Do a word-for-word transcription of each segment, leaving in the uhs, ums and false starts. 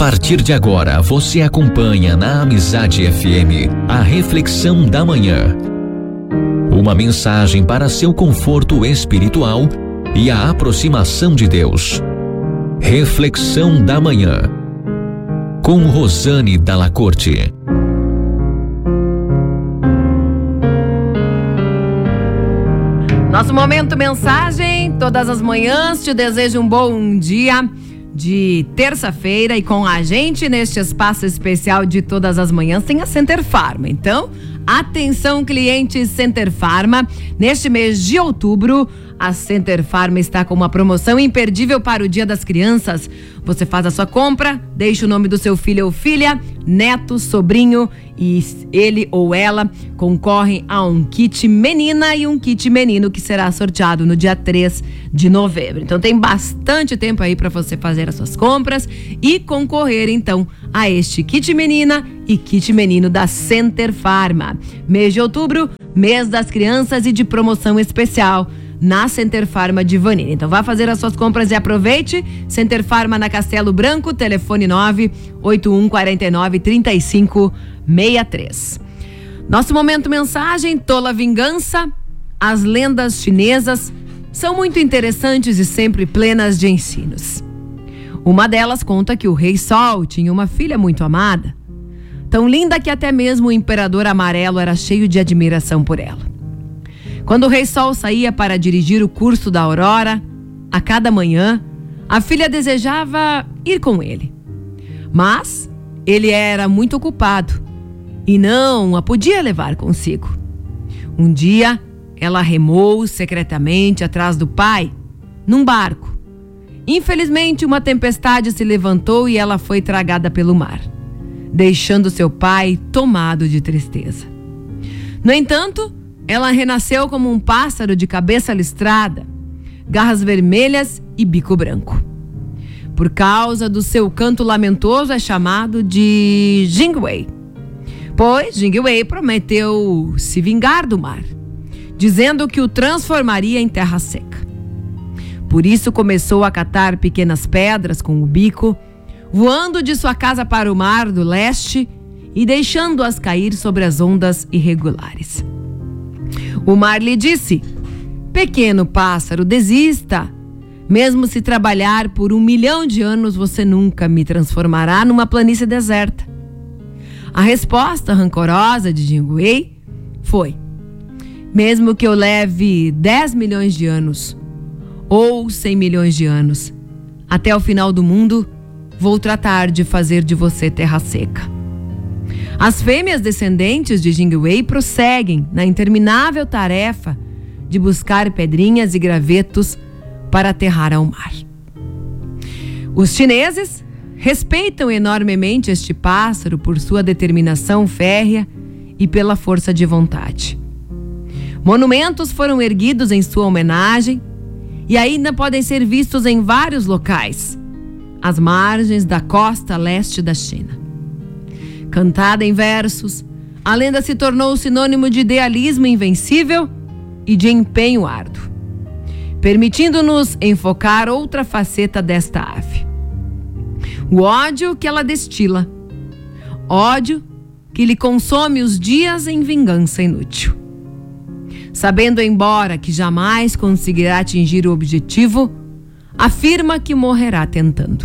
partir de agora, você acompanha na Amizade F M a Reflexão da Manhã. Uma mensagem para seu conforto espiritual e a aproximação de Deus. Reflexão da Manhã, com Rosane Dalla Corte. Nosso momento mensagem, todas as manhãs, te desejo um bom dia de terça-feira e com a gente neste espaço especial de todas as manhãs tem a Center Pharma. Então, atenção clientes Center Pharma, neste mês de outubro, a Center Pharma está com uma promoção imperdível para o Dia das Crianças. Você faz a sua compra, deixa o nome do seu filho ou filha, neto, sobrinho, e ele ou ela concorrem a um kit menina e um kit menino que será sorteado no dia três de novembro. Então tem bastante tempo aí para você fazer as suas compras e concorrer então a este kit menina e kit menino da Center Pharma. Mês de outubro, mês das crianças e de promoção especial na Center Pharma de Vanilla. Então vá fazer as suas compras e aproveite. Center Pharma na Castelo Branco, telefone nove oito um quatro nove, três cinco seis três. Nosso momento mensagem, Tola Vingança. As lendas chinesas são muito interessantes e sempre plenas de ensinos. Uma delas conta que o Rei Sol tinha uma filha muito amada, tão linda que até mesmo o Imperador Amarelo era cheio de admiração por ela. Quando o Rei Sol saía para dirigir o curso da aurora, a cada manhã, a filha desejava ir com ele. Mas ele era muito ocupado e não a podia levar consigo. Um dia, ela remou secretamente atrás do pai, num barco. Infelizmente, uma tempestade se levantou e ela foi tragada pelo mar, deixando seu pai tomado de tristeza. No entanto, ela renasceu como um pássaro de cabeça listrada, garras vermelhas e bico branco. Por causa do seu canto lamentoso, é chamado de Jingwei, pois Jingwei prometeu se vingar do mar, dizendo que o transformaria em terra seca. Por isso começou a catar pequenas pedras com o bico, voando de sua casa para o mar do leste e deixando-as cair sobre as ondas irregulares. O mar lhe disse: pequeno pássaro, desista. Mesmo se trabalhar por um milhão de anos, você nunca me transformará numa planície deserta. A resposta rancorosa de Jingwei foi: mesmo que eu leve dez milhões de anos ou cem milhões de anos, até o final do mundo, vou tratar de fazer de você terra seca. As fêmeas descendentes de Jingwei prosseguem na interminável tarefa de buscar pedrinhas e gravetos para aterrar ao mar. Os chineses respeitam enormemente este pássaro por sua determinação férrea e pela força de vontade. Monumentos foram erguidos em sua homenagem e ainda podem ser vistos em vários locais, às margens da costa leste da China. Cantada em versos, a lenda se tornou sinônimo de idealismo invencível e de empenho árduo, permitindo-nos enfocar outra faceta desta ave. O ódio que ela destila, ódio que lhe consome os dias em vingança inútil. Sabendo embora que jamais conseguirá atingir o objetivo, afirma que morrerá tentando.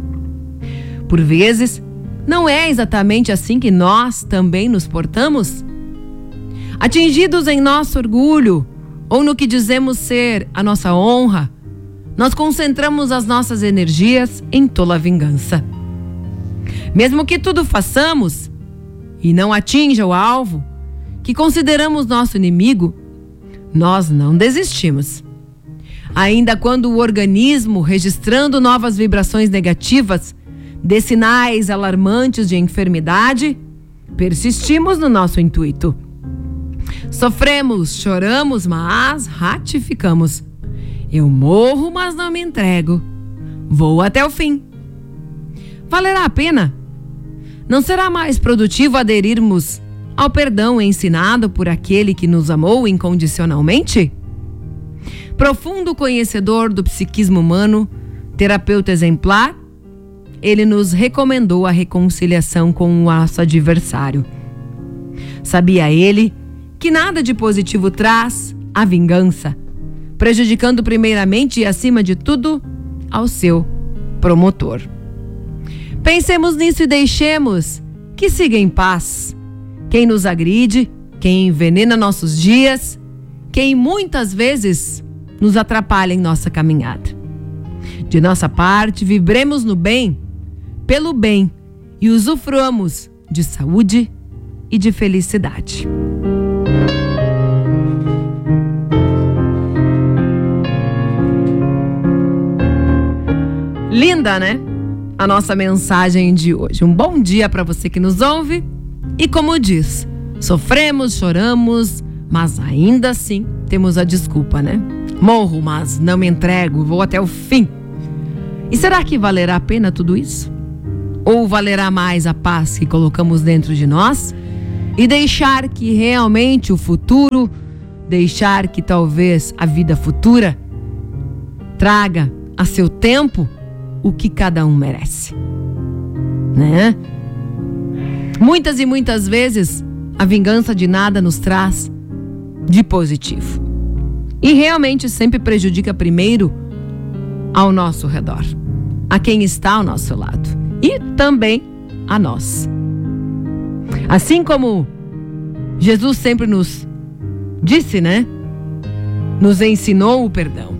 Por vezes, não é exatamente assim que nós também nos portamos? Atingidos em nosso orgulho ou no que dizemos ser a nossa honra, nós concentramos as nossas energias em tola vingança. Mesmo que tudo façamos e não atinja o alvo que consideramos nosso inimigo, nós não desistimos. Ainda quando o organismo, registrando novas vibrações negativas, de sinais alarmantes de enfermidade, persistimos no nosso intuito. Sofremos, choramos, mas ratificamos. Eu morro, mas não me entrego. Vou até o fim. Valerá a pena? Não será mais produtivo aderirmos ao perdão ensinado por aquele que nos amou incondicionalmente? Profundo conhecedor do psiquismo humano, terapeuta exemplar, ele nos recomendou a reconciliação com o nosso adversário. Sabia ele que nada de positivo traz a vingança, prejudicando primeiramente e acima de tudo ao seu promotor. Pensemos nisso e deixemos que siga em paz quem nos agride, quem envenena nossos dias, quem muitas vezes nos atrapalha em nossa caminhada. De nossa parte, vibremos no bem, pelo bem, e usufruamos de saúde e de felicidade. Linda, né? A nossa mensagem de hoje. Um bom dia para você que nos ouve. E como diz, sofremos, choramos, mas ainda assim temos a desculpa, né? Morro, mas não me entrego, vou até o fim. E será que valerá a pena tudo isso? Ou valerá mais a paz que colocamos dentro de nós e deixar que realmente o futuro, deixar que talvez a vida futura traga a seu tempo o que cada um merece, né? Muitas e muitas vezes a vingança de nada nos traz de positivo e realmente sempre prejudica primeiro ao nosso redor, a quem está ao nosso lado e também a nós. Assim como Jesus sempre nos disse, né? Nos ensinou o perdão.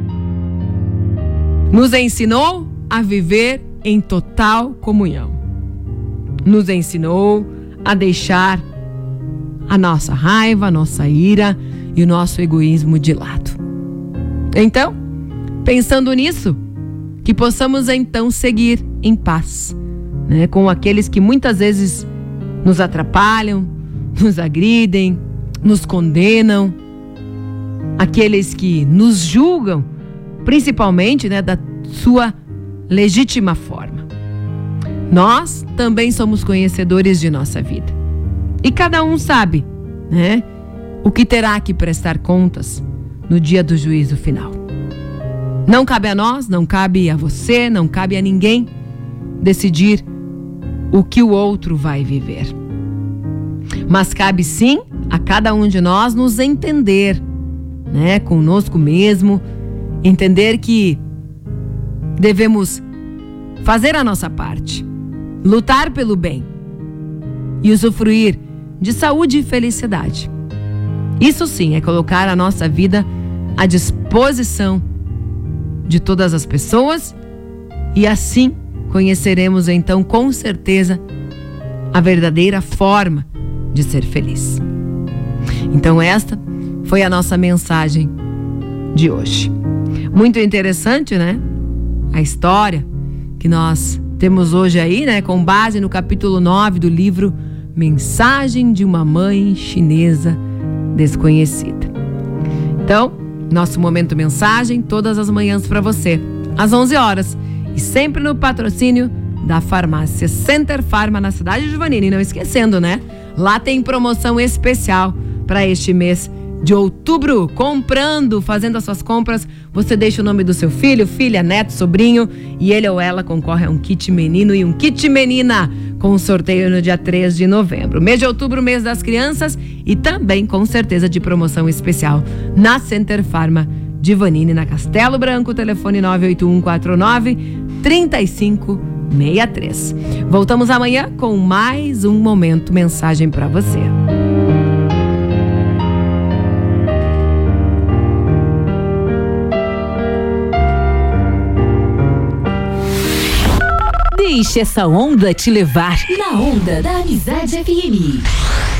Nos ensinou a viver em total comunhão. Nos ensinou a deixar a nossa raiva, a nossa ira e o nosso egoísmo de lado. Então, pensando nisso, que possamos então seguir em paz, né, com aqueles que muitas vezes nos atrapalham, nos agridem, nos condenam, aqueles que nos julgam, principalmente, né, da sua legítima forma. Nós também somos conhecedores de nossa vida. E cada um sabe, né, o que terá que prestar contas no dia do juízo final. Não cabe a nós, não cabe a você, não cabe a ninguém decidir o que o outro vai viver. Mas cabe sim a cada um de nós nos entender, né, conosco mesmo, entender que devemos fazer a nossa parte, lutar pelo bem e usufruir de saúde e felicidade. Isso sim é colocar a nossa vida à disposição de todas as pessoas e assim conheceremos então com certeza a verdadeira forma de ser feliz. Então esta foi a nossa mensagem de hoje. Muito interessante, né? A história que nós temos hoje aí, né? Com base no capítulo nove do livro Mensagem de uma Mãe Chinesa Desconhecida. Então, nosso Momento Mensagem, todas as manhãs para você, às onze horas. E sempre no patrocínio da farmácia Center Pharma, na cidade de Vanini. E não esquecendo, né? Lá tem promoção especial para este mês de outubro. Comprando, fazendo as suas compras, você deixa o nome do seu filho, filha, neto, sobrinho, e ele ou ela concorre a um kit menino e um kit menina, com sorteio no dia três de novembro. Mês de outubro, mês das crianças, e também com certeza de promoção especial na Center Pharma de Vanini, na Castelo Branco, telefone nove oito um quatro nove, três cinco seis três. Voltamos amanhã com mais um Momento Mensagem para você. Deixe essa onda te levar na onda da Amizade F M.